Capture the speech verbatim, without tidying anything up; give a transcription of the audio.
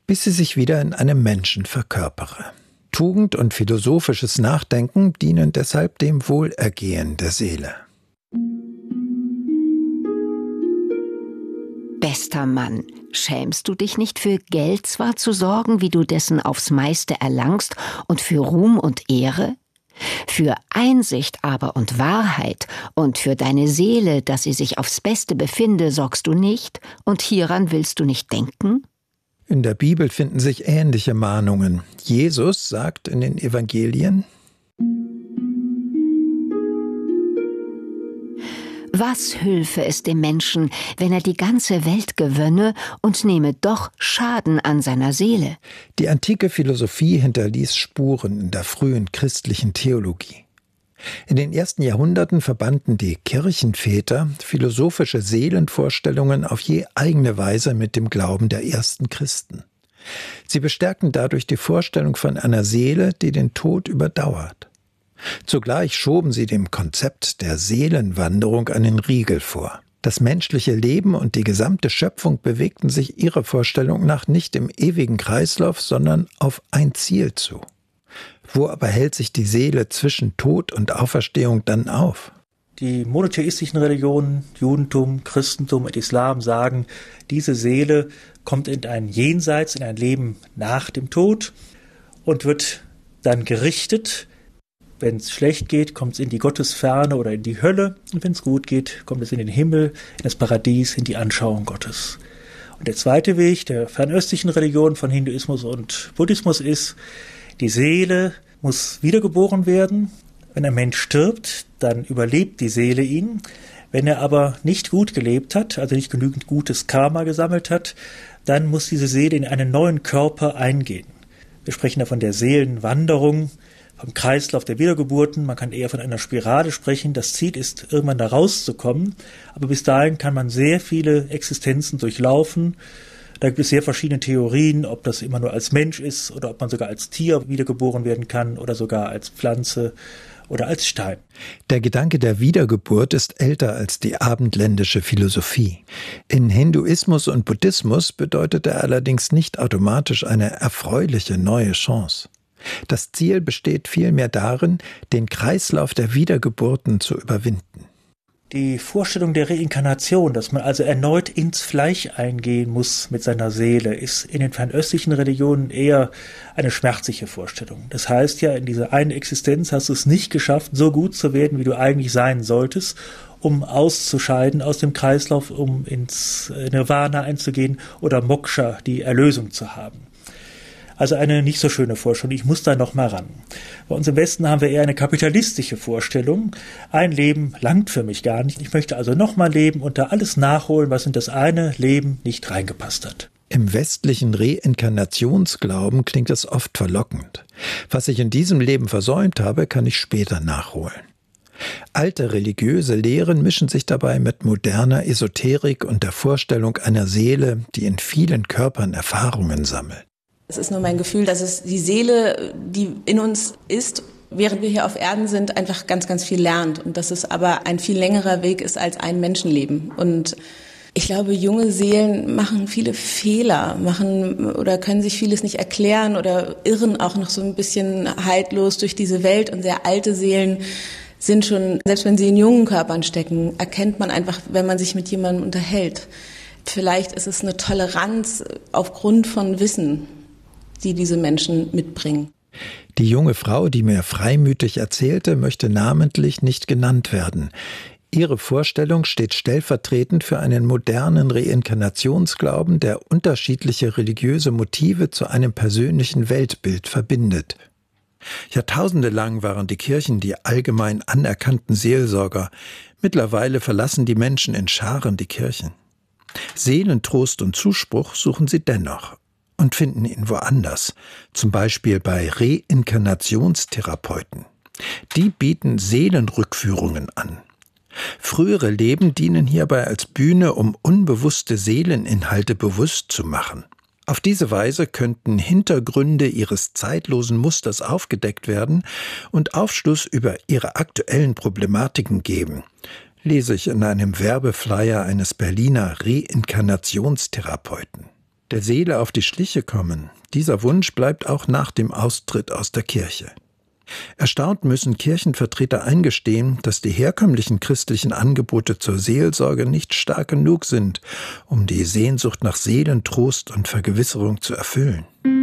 bis sie sich wieder in einem Menschen verkörpere. Tugend und philosophisches Nachdenken dienen deshalb dem Wohlergehen der Seele. Bester Mann, schämst du dich nicht für Geld zwar zu sorgen, wie du dessen aufs meiste erlangst, und für Ruhm und Ehre? Für Einsicht aber und Wahrheit und für deine Seele, dass sie sich aufs Beste befinde, sorgst du nicht, und hieran willst du nicht denken? In der Bibel finden sich ähnliche Mahnungen. Jesus sagt in den Evangelien: Was hülfe es dem Menschen, wenn er die ganze Welt gewönne und nehme doch Schaden an seiner Seele? Die antike Philosophie hinterließ Spuren in der frühen christlichen Theologie. In den ersten Jahrhunderten verbanden die Kirchenväter philosophische Seelenvorstellungen auf je eigene Weise mit dem Glauben der ersten Christen. Sie bestärkten dadurch die Vorstellung von einer Seele, die den Tod überdauert. Zugleich schoben sie dem Konzept der Seelenwanderung einen Riegel vor. Das menschliche Leben und die gesamte Schöpfung bewegten sich ihrer Vorstellung nach nicht im ewigen Kreislauf, sondern auf ein Ziel zu. Wo aber hält sich die Seele zwischen Tod und Auferstehung dann auf? Die monotheistischen Religionen, Judentum, Christentum und Islam sagen, diese Seele kommt in ein Jenseits, in ein Leben nach dem Tod und wird dann gerichtet. Wenn es schlecht geht, kommt es in die Gottesferne oder in die Hölle. Und wenn es gut geht, kommt es in den Himmel, in das Paradies, in die Anschauung Gottes. Und der zweite Weg der fernöstlichen Religion von Hinduismus und Buddhismus ist, die Seele muss wiedergeboren werden. Wenn ein Mensch stirbt, dann überlebt die Seele ihn. Wenn er aber nicht gut gelebt hat, also nicht genügend gutes Karma gesammelt hat, dann muss diese Seele in einen neuen Körper eingehen. Wir sprechen da von der Seelenwanderung, vom Kreislauf der Wiedergeburten. Man kann eher von einer Spirale sprechen. Das Ziel ist, irgendwann da rauszukommen. Aber bis dahin kann man sehr viele Existenzen durchlaufen. Da gibt es sehr verschiedene Theorien, ob das immer nur als Mensch ist oder ob man sogar als Tier wiedergeboren werden kann oder sogar als Pflanze oder als Stein. Der Gedanke der Wiedergeburt ist älter als die abendländische Philosophie. In Hinduismus und Buddhismus bedeutet er allerdings nicht automatisch eine erfreuliche neue Chance. Das Ziel besteht vielmehr darin, den Kreislauf der Wiedergeburten zu überwinden. Die Vorstellung der Reinkarnation, dass man also erneut ins Fleisch eingehen muss mit seiner Seele, ist in den fernöstlichen Religionen eher eine schmerzliche Vorstellung. Das heißt ja, in dieser einen Existenz hast du es nicht geschafft, so gut zu werden, wie du eigentlich sein solltest, um auszuscheiden aus dem Kreislauf, um ins Nirvana einzugehen oder Moksha, die Erlösung zu haben. Also eine nicht so schöne Vorstellung. Ich muss da noch mal ran. Bei uns im Westen haben wir eher eine kapitalistische Vorstellung. Ein Leben langt für mich gar nicht. Ich möchte also noch mal leben und da alles nachholen, was in das eine Leben nicht reingepasst hat. Im westlichen Reinkarnationsglauben klingt es oft verlockend. Was ich in diesem Leben versäumt habe, kann ich später nachholen. Alte religiöse Lehren mischen sich dabei mit moderner Esoterik und der Vorstellung einer Seele, die in vielen Körpern Erfahrungen sammelt. Es ist nur mein Gefühl, dass es die Seele, die in uns ist, während wir hier auf Erden sind, einfach ganz, ganz viel lernt. Und dass es aber ein viel längerer Weg ist als ein Menschenleben. Und ich glaube, junge Seelen machen viele Fehler, machen oder können sich vieles nicht erklären oder irren auch noch so ein bisschen haltlos durch diese Welt. Und sehr alte Seelen sind schon, selbst wenn sie in jungen Körpern stecken, erkennt man einfach, wenn man sich mit jemandem unterhält. Vielleicht ist es eine Toleranz aufgrund von Wissen, die diese Menschen mitbringen. Die junge Frau, die mir freimütig erzählte, möchte namentlich nicht genannt werden. Ihre Vorstellung steht stellvertretend für einen modernen Reinkarnationsglauben, der unterschiedliche religiöse Motive zu einem persönlichen Weltbild verbindet. Jahrtausende lang waren die Kirchen die allgemein anerkannten Seelsorger. Mittlerweile verlassen die Menschen in Scharen die Kirchen. Seelentrost und Zuspruch suchen sie dennoch und finden ihn woanders, zum Beispiel bei Reinkarnationstherapeuten. Die bieten Seelenrückführungen an. Frühere Leben dienen hierbei als Bühne, um unbewusste Seeleninhalte bewusst zu machen. Auf diese Weise könnten Hintergründe ihres zeitlosen Musters aufgedeckt werden und Aufschluss über ihre aktuellen Problematiken geben, lese ich in einem Werbeflyer eines Berliner Reinkarnationstherapeuten. Der Seele auf die Schliche kommen, dieser Wunsch bleibt auch nach dem Austritt aus der Kirche. Erstaunt müssen Kirchenvertreter eingestehen, dass die herkömmlichen christlichen Angebote zur Seelsorge nicht stark genug sind, um die Sehnsucht nach Seelentrost und Vergewisserung zu erfüllen.